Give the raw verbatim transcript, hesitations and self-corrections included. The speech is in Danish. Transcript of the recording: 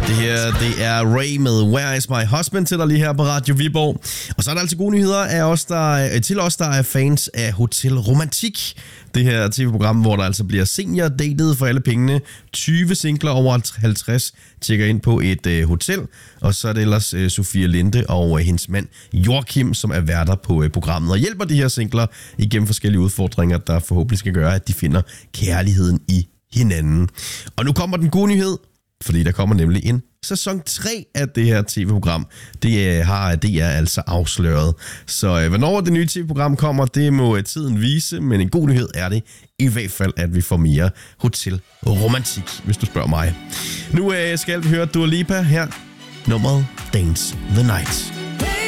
Det her, det er Ray med Where Is My Husband til dig lige her på Radio Viborg. Og så er der altså gode nyheder af os, der, til os, der er fans af Hotel Romantik. Det her tv-program, hvor der altså bliver senior-datet for alle pengene. tyve singler over halvtreds tjekker ind på et øh, hotel. Og så er det ellers øh, Sofie Linde og øh, hendes mand Joachim, som er værter på øh, programmet. Og hjælper de her singler igennem forskellige udfordringer, der forhåbentlig skal gøre, at de finder kærligheden i hinanden. Og nu kommer den gode nyhed, fordi der kommer nemlig en sæson tre af det her tv-program. Det har D R altså afsløret. Så øh, hvornår det nye tv-program kommer, det må øh, tiden vise, men en god nyhed er det i hvert fald, at vi får mere Hotel Romantik, hvis du spørger mig. Nu øh, skal vi høre Dua Lipa her, nummeret Dance the Night.